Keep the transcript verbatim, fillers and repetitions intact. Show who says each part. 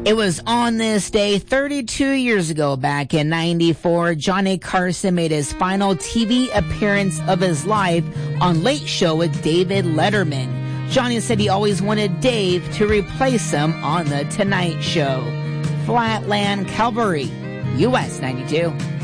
Speaker 1: It was on this day thirty-two years ago, back in ninety-four, Johnny Carson made his final T V appearance of his life on Late Show with David Letterman. Johnny said he always wanted Dave to replace him on The Tonight Show. Flatland Cavalry, U S ninety-two.